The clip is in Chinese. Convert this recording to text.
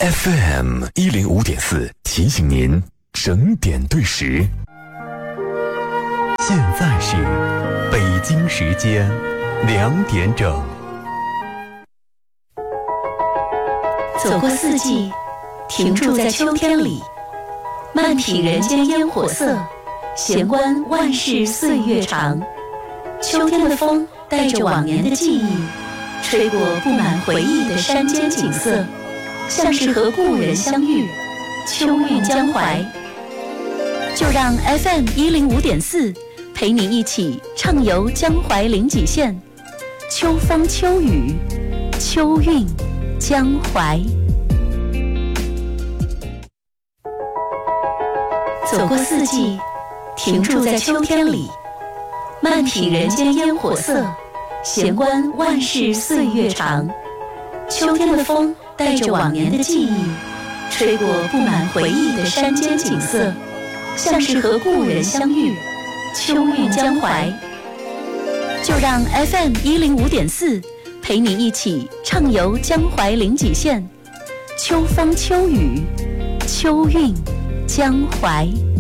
FM105.4提醒您整点对时。现在是北京时间2点整。 走过四季，停驻在秋天里，慢品人间烟火色，闲观万事岁月长。秋天的风带着往年的记忆，吹过布满回忆的山间景色，像是和故人相遇，秋韵江淮。就让 FM105.4陪你一起畅游江淮临济县，秋风秋雨，秋韵江淮。走过四季，停驻在秋天里，慢品人间烟火色，闲观万事岁月长。秋天的风带着往年的记忆，吹过布满回忆的山间景色，像是和故人相遇，秋韵江淮。就让 FM105.4陪你一起畅游江淮临济县，秋风秋雨，秋韵江淮。